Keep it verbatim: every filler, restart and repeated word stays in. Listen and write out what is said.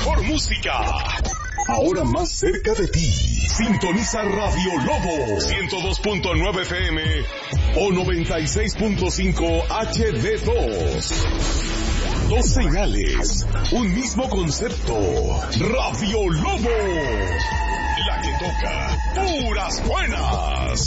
mejor música. Ahora más cerca de ti. Sintoniza Radio Lobo ciento dos punto nueve F M o noventa y seis punto cinco H D dos. Dos señales, un mismo concepto. Radio Lobo, la que toca puras buenas.